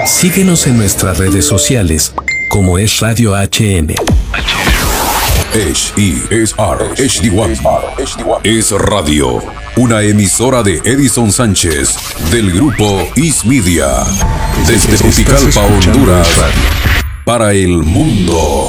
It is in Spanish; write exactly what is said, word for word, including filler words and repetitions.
Síguenos en nuestras redes sociales como es Radio H N. H E S R H D uno es radio, una emisora de Edison Sánchez del grupo Is Media, desde Puticalpa, Honduras, para el mundo.